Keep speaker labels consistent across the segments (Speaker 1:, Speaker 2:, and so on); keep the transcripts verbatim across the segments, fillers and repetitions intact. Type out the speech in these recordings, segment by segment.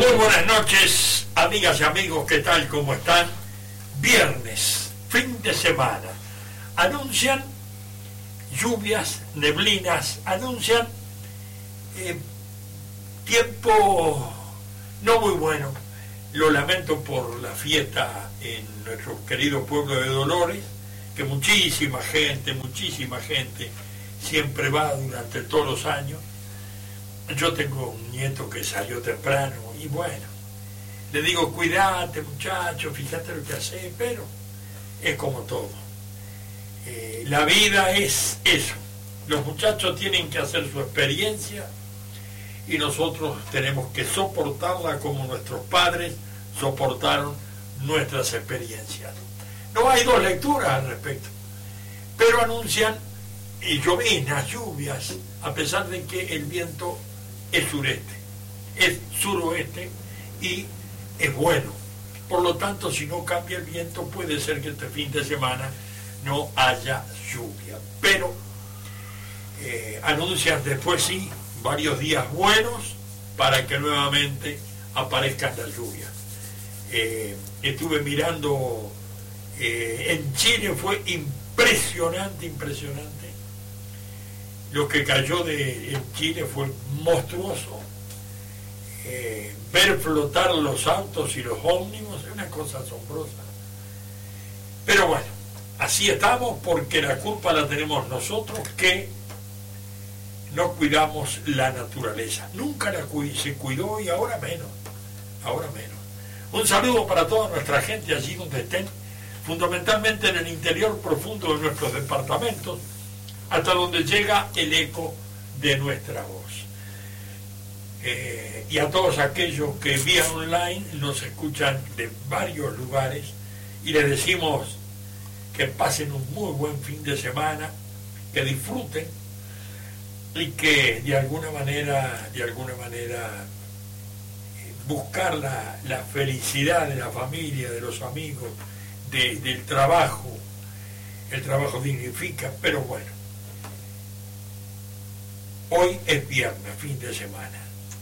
Speaker 1: Muy buenas noches, amigas y amigos, ¿qué tal? ¿Cómo están? Viernes, fin de semana. Anuncian lluvias, neblinas, anuncian eh, tiempo no muy bueno. Lo lamento por la fiesta en nuestro querido pueblo de Dolores, que muchísima gente, muchísima gente siempre va durante todos los años. Yo tengo un nieto que salió temprano y bueno, le digo, cuídate muchacho, fíjate lo que haces, pero es como todo. Eh, la vida es eso. Los muchachos tienen que hacer su experiencia y nosotros tenemos que soportarla como nuestros padres soportaron nuestras experiencias. No hay dos lecturas al respecto, pero anuncian y llovinas, lluvias, a pesar de que el viento es sureste, es suroeste y es bueno. Por lo tanto, si no cambia el viento, puede ser que este fin de semana no haya lluvia. Pero eh, anuncian después sí varios días buenos para que nuevamente aparezcan las lluvias. Eh, estuve mirando, eh, en Chile fue impresionante, impresionante. Lo que cayó de, en Chile fue monstruoso. Eh, ver flotar los autos y los ómnibus es una cosa asombrosa. Pero bueno, así estamos porque la culpa la tenemos nosotros que no cuidamos la naturaleza. Nunca la cu- se cuidó y ahora menos, ahora menos. Un saludo para toda nuestra gente allí donde estén, fundamentalmente en el interior profundo de nuestros departamentos, hasta donde llega el eco de nuestra voz. Eh, y a todos aquellos que vía online nos escuchan de varios lugares y les decimos que pasen un muy buen fin de semana, que disfruten y que de alguna manera, de alguna manera eh, buscar la, la felicidad de la familia, de los amigos, de, del trabajo. El trabajo dignifica, pero bueno. Hoy es viernes, fin de semana.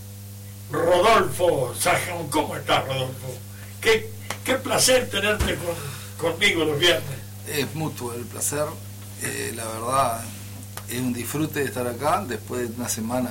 Speaker 1: Rodolfo Sajón, ¿cómo estás, Rodolfo? Qué, qué placer tenerte con, conmigo los viernes.
Speaker 2: Es mutuo el placer, eh, la verdad es un disfrute de estar acá después de una semana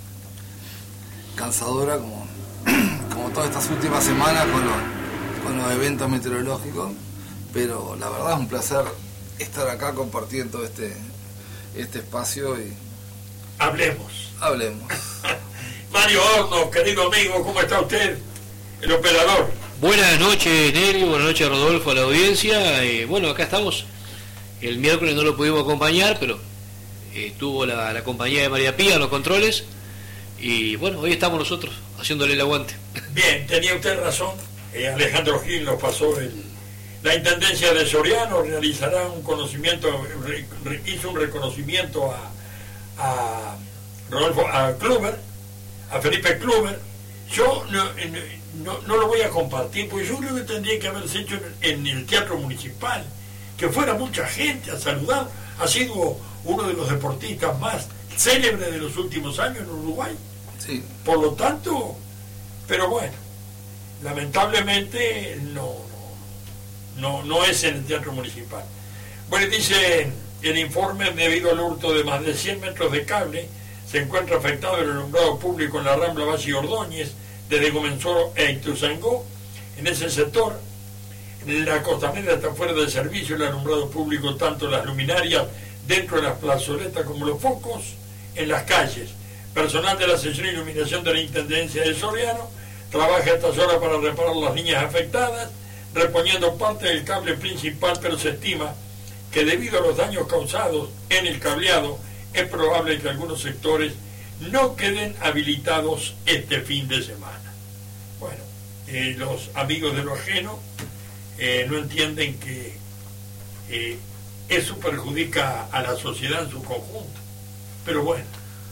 Speaker 2: cansadora como, como todas estas últimas semanas con los, con los eventos meteorológicos, pero la verdad es un placer estar acá compartiendo este, este espacio y
Speaker 1: Hablemos.
Speaker 2: hablemos.
Speaker 1: Mario Hornos, querido amigo, ¿cómo está usted? El operador.
Speaker 3: Buenas noches, Nerio, buenas noches, Rodolfo, a la audiencia. Eh, bueno, acá estamos. El miércoles no lo pudimos acompañar, pero eh, estuvo la, la compañía de María Pía en los controles. Y bueno, hoy estamos nosotros, haciéndole el aguante.
Speaker 1: Bien, tenía usted razón. Eh, Alejandro Gil nos pasó el... La Intendencia de Soriano realizará un conocimiento, re, re, hizo un reconocimiento a a Rodolfo, a Kluber, a Felipe Kluber. Yo no, no, no lo voy a compartir, porque yo creo que tendría que haberse hecho en, en el Teatro Municipal, que fuera mucha gente a saludar. Ha sido uno de los deportistas más célebres de los últimos años en Uruguay.
Speaker 2: Sí.
Speaker 1: Por lo tanto, pero bueno, lamentablemente no, no, no es en el Teatro Municipal. Bueno, dice el informe, debido al hurto de más de cien metros de cable, se encuentra afectado el alumbrado público en la Rambla Valle Ordóñez, desde Comenzó e Ituzaingó. En ese sector, la costanera está fuera de servicio el alumbrado público, tanto las luminarias dentro de las plazoletas como los focos en las calles. Personal de la sección de iluminación de la Intendencia de Soriano trabaja a estas horas para reparar las líneas afectadas, reponiendo parte del cable principal, pero se estima que debido a los daños causados en el cableado, es probable que algunos sectores no queden habilitados este fin de semana. Bueno, eh, los amigos de lo ajeno eh, no entienden que eh, eso perjudica a la sociedad en su conjunto. Pero bueno,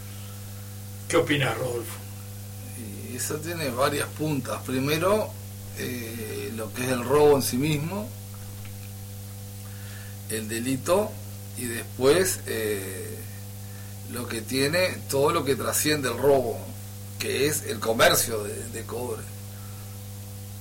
Speaker 1: ¿qué opinas, Rodolfo?
Speaker 2: Y eso tiene varias puntas. Primero, eh, lo que es el robo en sí mismo, el delito, y después eh, lo que tiene todo lo que trasciende el robo, que es el comercio de, de cobre.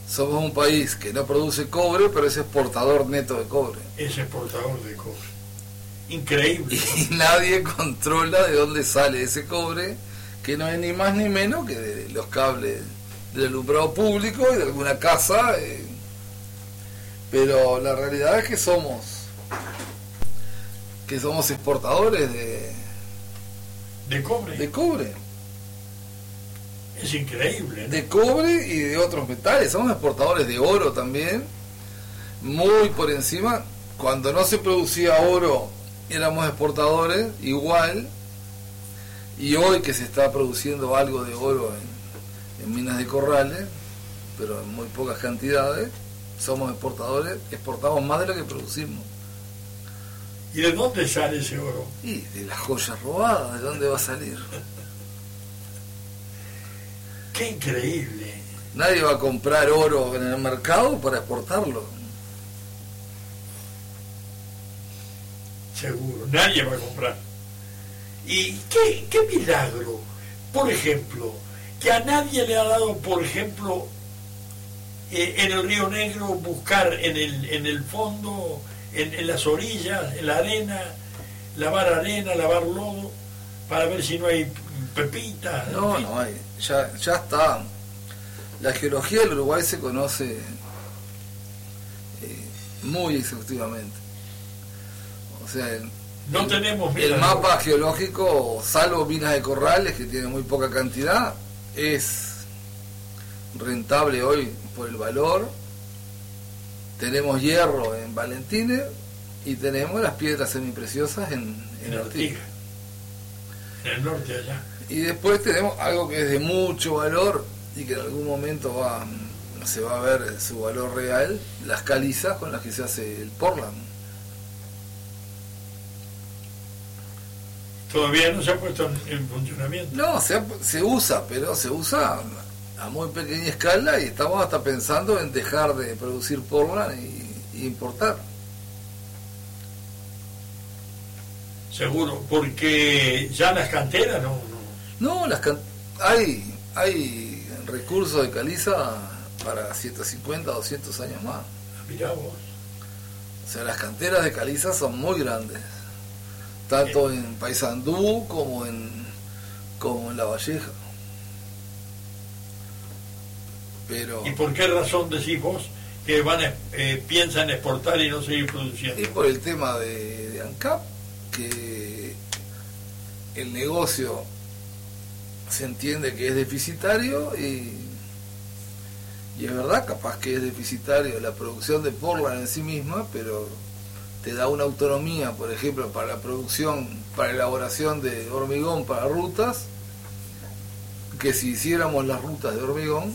Speaker 2: somos un país que no produce cobre, pero es exportador neto de cobre.
Speaker 1: Es exportador de cobre. Increíble.
Speaker 2: Y nadie controla de dónde sale ese cobre, que no es ni más ni menos que de los cables del alumbrado público y de alguna casa. Eh, pero la realidad es que somos que somos exportadores de
Speaker 1: de cobre.
Speaker 2: De cobre.
Speaker 1: Es increíble, ¿no?
Speaker 2: De cobre y de otros metales. Somos exportadores de oro también, muy por encima. Cuando no se producía oro éramos exportadores igual, y hoy que se está produciendo algo de oro en, en minas de Corrales, pero en muy pocas cantidades, somos exportadores, exportamos más de lo que producimos.
Speaker 1: ¿Y de dónde sale ese oro?
Speaker 2: Y de las joyas robadas, ¿de dónde va a salir?
Speaker 1: ¡Qué increíble!
Speaker 2: Nadie va a comprar oro en el mercado para exportarlo.
Speaker 1: Seguro, nadie va a comprar. ¿Y qué, qué milagro? Por ejemplo, que a nadie le ha dado, por ejemplo, eh, en el Río Negro buscar en el, en el fondo, en, en las orillas, en la arena, lavar arena, lavar lodo, para ver si no hay pepitas.
Speaker 2: No, no hay. Ya, ya está. La geología del Uruguay se conoce eh, muy exhaustivamente. O sea, el,
Speaker 1: no
Speaker 2: el,
Speaker 1: tenemos
Speaker 2: el mapa geológico, salvo minas de Corrales, que tiene muy poca cantidad, es rentable hoy por el valor. Tenemos hierro en Valentines y tenemos las piedras semipreciosas en, en, en Artigas.
Speaker 1: En el norte allá.
Speaker 2: Y después tenemos algo que es de mucho valor y que en algún momento va se va a ver su valor real, las calizas con las que se hace el Portland.
Speaker 1: Todavía no se ha puesto en, en funcionamiento.
Speaker 2: No, se, se usa, pero se usa a muy pequeña escala y estamos hasta pensando en dejar de producir Portland y, y importar.
Speaker 1: Seguro, porque ya las canteras no...
Speaker 2: No, no las can hay, hay recursos de caliza para ciento cincuenta, doscientos años más.
Speaker 1: Mirá vos.
Speaker 2: O sea, las canteras de caliza son muy grandes. Tanto en Paysandú como en como en La Valleja. Pero
Speaker 1: ¿y por qué razón decís vos que van a, eh, piensan exportar y no seguir produciendo?
Speaker 2: Es por el tema de, de ANCAP, que el negocio se entiende que es deficitario y, y es verdad, capaz que es deficitario la producción de Portland en sí misma, pero te da una autonomía, por ejemplo, para la producción, para elaboración de hormigón para rutas, que si hiciéramos las rutas de hormigón,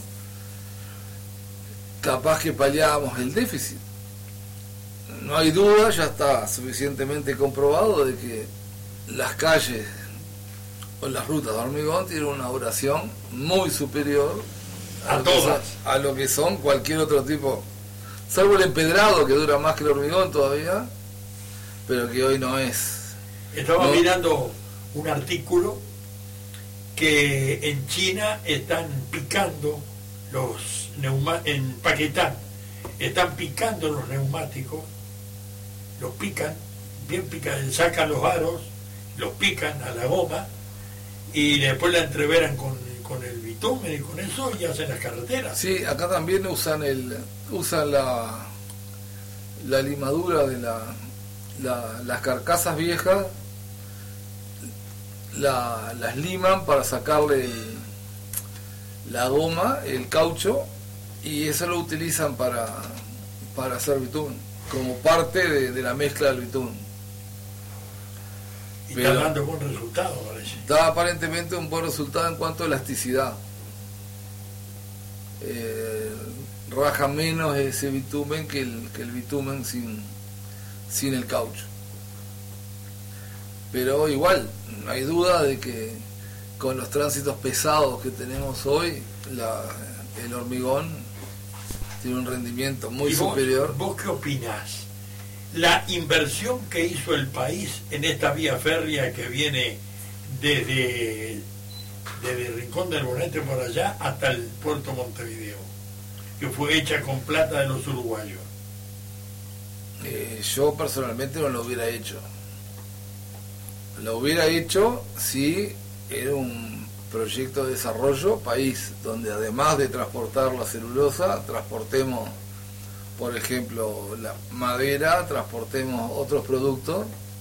Speaker 2: capaz que paliábamos el déficit. No hay duda, ya está suficientemente comprobado de que las calles o las rutas de hormigón tienen una duración muy superior a,
Speaker 1: a
Speaker 2: lo
Speaker 1: todas,
Speaker 2: que son, a lo que son cualquier otro tipo, salvo el empedrado, que dura más que el hormigón todavía, pero que hoy no es.
Speaker 1: Estaba
Speaker 2: no.
Speaker 1: mirando un artículo que en China están picando los neumáticos, en Paquetán están picando los neumáticos, los pican, bien pican, sacan los aros, los pican a la goma y después la entreveran con, con el bitumen y con eso y hacen las carreteras.
Speaker 2: Sí, acá también usan el usan la la limadura de la, la las carcasas viejas, la, las liman para sacarle el, la goma, el caucho, y eso lo utilizan para para hacer bitumen, como parte de, de la mezcla del bitumen.
Speaker 1: Y está dando buen resultado, parece.
Speaker 2: Da aparentemente un buen resultado en cuanto a elasticidad. Eh, raja menos ese bitumen que el, que el bitumen sin, sin el caucho. Pero igual, no hay duda de que con los tránsitos pesados que tenemos hoy, la, el hormigón tiene un rendimiento muy
Speaker 1: ¿Y vos,
Speaker 2: superior.
Speaker 1: ¿Vos qué opinás? La inversión que hizo el país en esta vía férrea que viene desde, desde Rincón del Bonete por allá hasta el puerto Montevideo, que fue hecha con plata de los uruguayos?
Speaker 2: Eh, yo personalmente no lo hubiera hecho. Lo hubiera hecho si era un proyecto de desarrollo país, donde además de transportar la celulosa, transportemos, por ejemplo, la madera, transportemos otros productos